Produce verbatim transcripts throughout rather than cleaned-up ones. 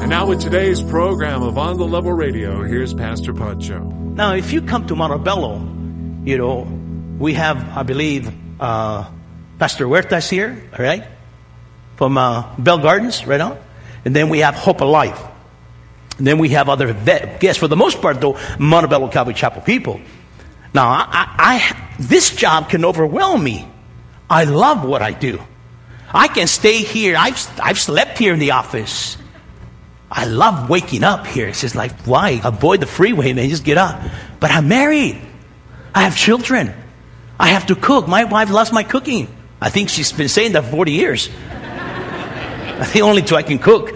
And now with today's program of On the Level Radio, here's Pastor Pacho. Now, if you come to Montebello, you know, we have, I believe, uh, Pastor Huertas here, all right? From uh, Bell Gardens, right on. And then we have Hope Alive. And then we have other vet- guests. For the most part, though, Montebello Calvary Chapel people. Now, I, I, I, this job can overwhelm me. I love what I do. I can stay here. I've, I've slept here in the office. I love waking up here. It's just like, why? Avoid the freeway, man. Just get up. But I'm married. I have children. I have to cook. My wife loves my cooking. I think she's been saying that for forty years. I think only till I can cook.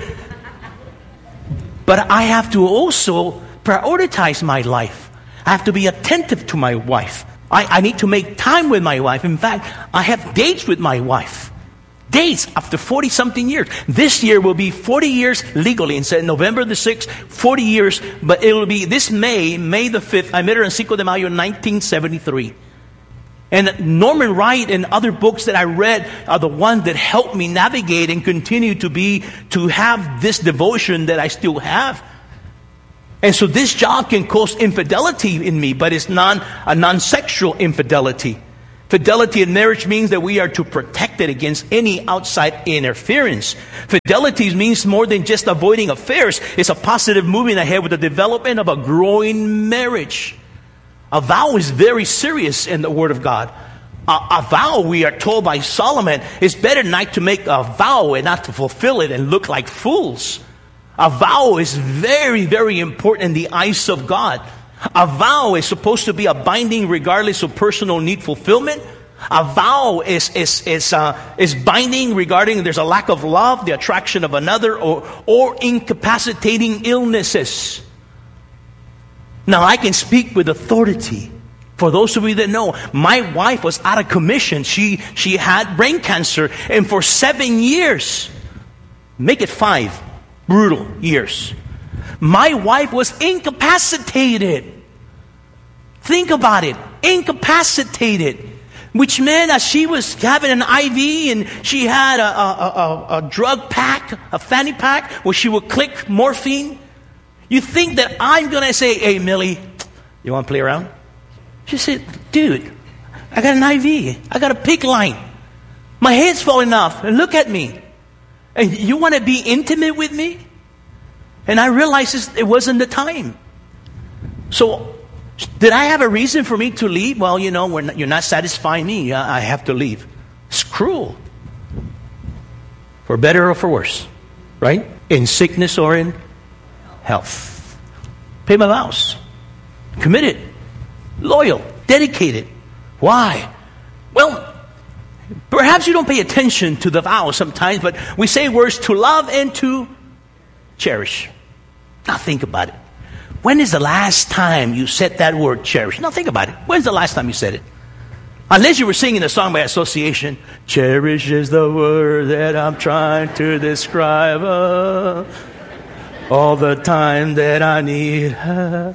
But I have to also prioritize my life. I have to be attentive to my wife. I, I need to make time with my wife. In fact, I have dates with my wife. Dates after forty-something years. This year will be forty years legally. Instead, November the sixth, forty years. But it will be this May, May the fifth. I met her on Cinco de Mayo, nineteen seventy-three. And Norman Wright and other books that I read are the ones that helped me navigate and continue to be, to have this devotion that I still have. And so this job can cause infidelity in me, but it's not a non-sexual infidelity. Fidelity in marriage means that we are to protect it against any outside interference. Fidelity means more than just avoiding affairs. It's a positive moving ahead with the development of a growing marriage. A vow is very serious in the Word of God. A, a vow, we are told by Solomon, is better not to make a vow and not to fulfill it and look like fools. A vow is very, very important in the eyes of God. A vow is supposed to be a binding regardless of personal need fulfillment. A vow is is is uh, is binding regarding there's a lack of love, the attraction of another, or or incapacitating illnesses. Now, I can speak with authority. For those of you that know, my wife was out of commission. She she had brain cancer, and for seven years, make it five, brutal years, my wife was incapacitated. Think about it, incapacitated. Which meant that she was having an I V and she had a, a, a, a drug pack, a fanny pack, where she would click morphine. You think that I'm going to say, hey, Millie, you want to play around? She said, dude, I got an I V. I got a PICC line. My head's falling off. And look at me. And you want to be intimate with me? And I realized it wasn't the time. So, did I have a reason for me to leave? Well, you know, we're not, you're not satisfying me. I have to leave. It's cruel. For better or for worse. Right? In sickness or in health. Pay my vows. Committed. Loyal. Dedicated. Why? Well, perhaps you don't pay attention to the vows sometimes, but we say words to love and to cherish. Now think about it. When is the last time you said that word cherish? Now think about it. When's the last time you said it? Unless you were singing a song by association. Cherish is the word that I'm trying to describe. Uh, all the time that I need. Uh.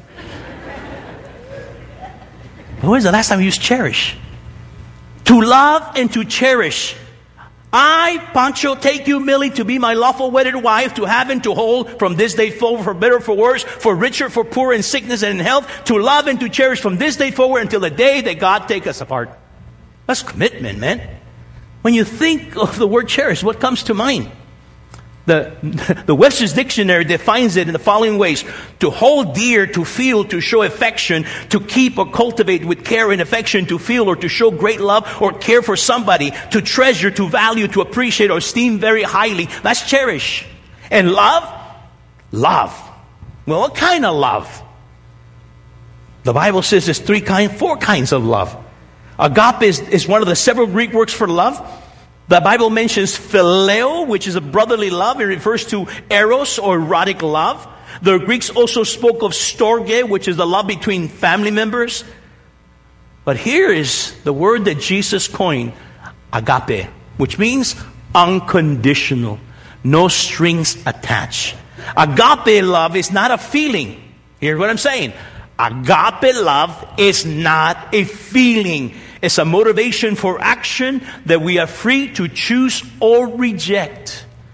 But when's the last time you used cherish? To love and to cherish. I, Pancho, take you, Millie, to be my lawful wedded wife, to have and to hold from this day forward, for better, for worse, for richer, for poorer, in sickness and in health, to love and to cherish from this day forward until the day that God take us apart. That's commitment, man. When you think of the word cherish, what comes to mind? The, the Webster's Dictionary defines it in the following ways. To hold dear, to feel, to show affection, to keep or cultivate with care and affection, to feel or to show great love or care for somebody, to treasure, to value, to appreciate or esteem very highly. That's cherish. And love? Love. Well, what kind of love? The Bible says there's three kinds, four kinds of love. Agape is, is one of the several Greek words for love. The Bible mentions phileo, which is a brotherly love. It refers to eros or erotic love. The Greeks also spoke of storge, which is the love between family members. But here is the word that Jesus coined, agape, which means unconditional, no strings attached. Agape love is not a feeling. Here's what I'm saying. Agape love is not a feeling. It's a motivation for action that we are free to choose or reject.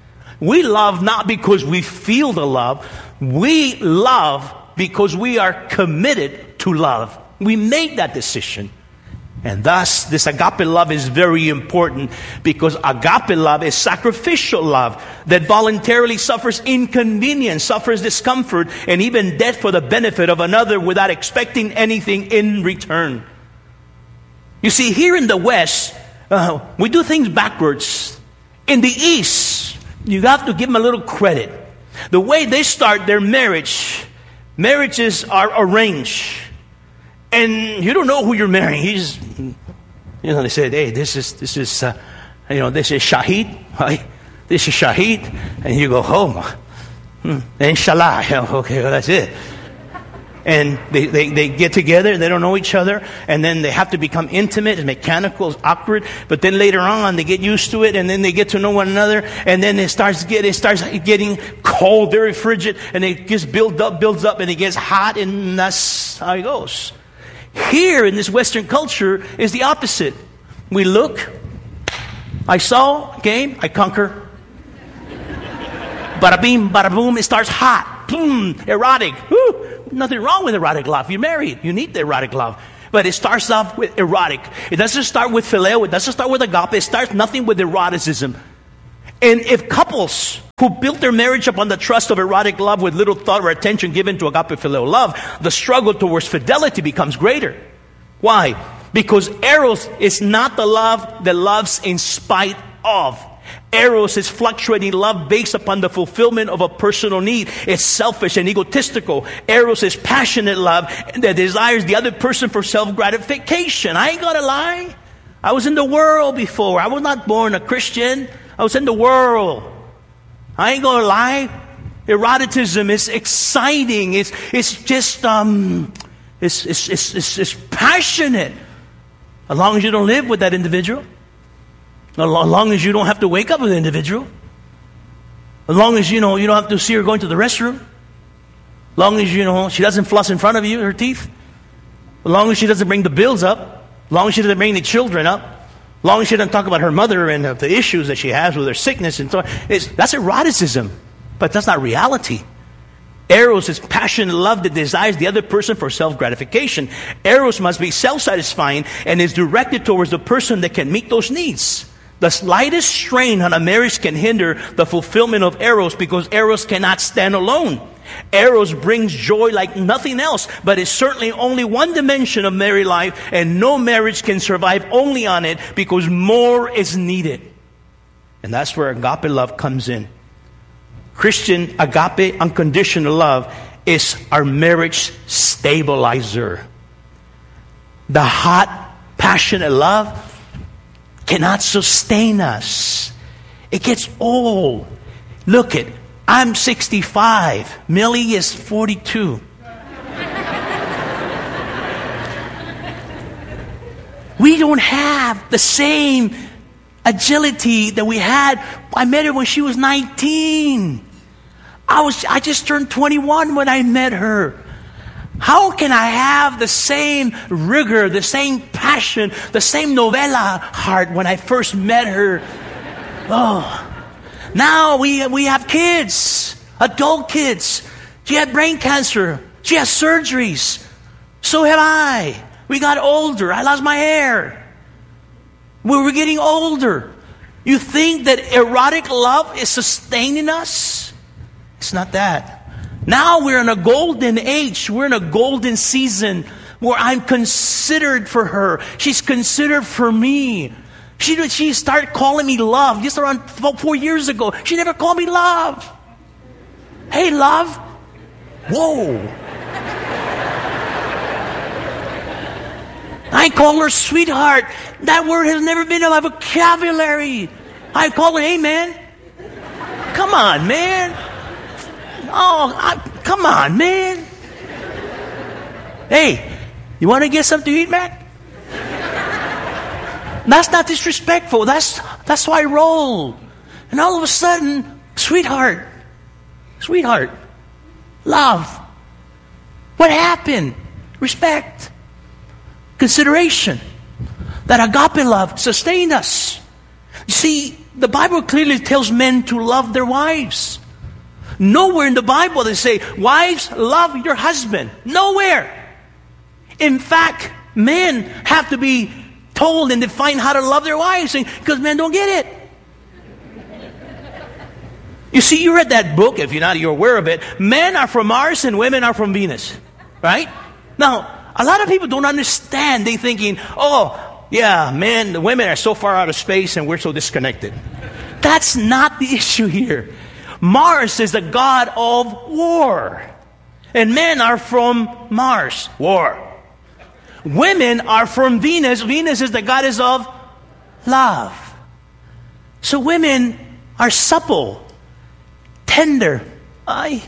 We love not because we feel the love. We love because we are committed to love. We made that decision. And thus, this agape love is very important because agape love is sacrificial love that voluntarily suffers inconvenience, suffers discomfort, and even death for the benefit of another without expecting anything in return. You see, here in the West, uh, we do things backwards. In the East, you have to give them a little credit. The way they start their marriage, marriages are arranged. And you don't know who you're marrying. He's, you know, they said, hey, this is, this is, uh, you know, this is Shahid, right? This is Shahid. And you go, oh, hmm, inshallah. Okay, well, that's it. And they, they, they get together, they don't know each other, and then they have to become intimate, it's mechanical, it's awkward, but then later on they get used to it, and then they get to know one another, and then it starts get it starts getting cold, very frigid, and it just builds up, builds up, and it gets hot, and that's how it goes. Here in this Western culture is the opposite. We look, I saw, game, I conquer. Bada bing, bada boom, it starts hot, boom, erotic. Woo. Nothing wrong with erotic love. You're married, you need the erotic love. But it starts off with erotic. It doesn't start with phileo, it doesn't start with agape, it starts nothing with eroticism. And if couples who built their marriage upon the trust of erotic love with little thought or attention given to agape phileo love, the struggle towards fidelity becomes greater. Why? Because eros is not the love that loves in spite of. Eros is fluctuating love based upon the fulfillment of a personal need. It's selfish and egotistical. Eros is passionate love that desires the other person for self-gratification. I ain't gonna lie. I was in the world before. I was not born a Christian. I was in the world. I ain't gonna lie. Eroticism is exciting. It's it's just um, it's it's it's it's, it's passionate. As long as you don't live with that individual. As long as you don't have to wake up with an individual. As long as, you know, you don't have to see her going to the restroom. As long as, you know, she doesn't floss in front of you, her teeth. As long as she doesn't bring the bills up. As long as she doesn't bring the children up. As long as she doesn't talk about her mother and the issues that she has with her sickness and so on. It's, that's eroticism. But that's not reality. Eros is passionate love that desires the other person for self-gratification. Eros must be self-satisfying and is directed towards the person that can meet those needs. The slightest strain on a marriage can hinder the fulfillment of Eros because Eros cannot stand alone. Eros brings joy like nothing else, but it's certainly only one dimension of married life, and no marriage can survive only on it because more is needed. And that's where agape love comes in. Christian agape unconditional love is our marriage stabilizer. The hot, passionate love cannot sustain us. It gets old. Look it, I'm sixty-five. Millie is forty-two. We don't have the same agility that we had. I met her when she was nineteen. I was I just turned twenty-one when I met her. How can I have the same rigor, the same passion, the same novela heart when I first met her? Oh, now we we have kids, adult kids. She had brain cancer. She has surgeries. So have I. We got older. I lost my hair. We were getting older. You think that erotic love is sustaining us? It's not that. Now we're in a golden age. We're in a golden season where I'm considered for her. She's considered for me. She she started calling me love just around four years ago. She never called me love. Hey, love. Whoa. I call her sweetheart. That word has never been in my vocabulary. I call her, hey, man. Come on, man. Oh, I, come on, man. Hey, you want to get something to eat, Mac? That's not disrespectful. That's that's how I roll. And all of a sudden, sweetheart, sweetheart, love. What happened? Respect, consideration. That agape love sustained us. You see, the Bible clearly tells men to love their wives. Nowhere in the Bible they say, wives, love your husband. Nowhere. In fact, men have to be told and defined how to love their wives because men don't get it. You see, you read that book, if you're not you're aware of it. Men are from Mars and women are from Venus. Right? Now, a lot of people don't understand. They're thinking, oh, yeah, men, the women are so far out of space and we're so disconnected. That's not the issue here. Mars is the god of war. And men are from Mars, war. Women are from Venus. Venus is the goddess of love. So women are supple, tender. I,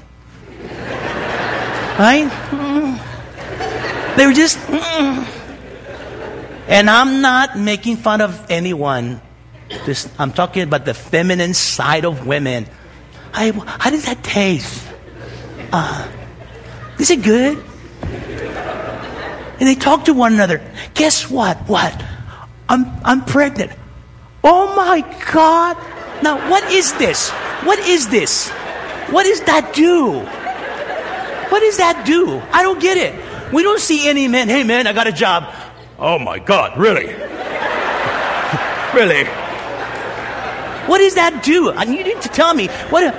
I, mm. They were just, mm. And I'm not making fun of anyone. This, I'm talking about the feminine side of women. I, how does that taste? Uh, is it good? And they talk to one another. Guess what? What? I'm I'm pregnant. Oh my God. Now what is this? What is this? What does that do? What does that do? I don't get it. We don't see any men, hey man, I got a job. Oh my God, really? Really? What does that do? I need you to tell me. What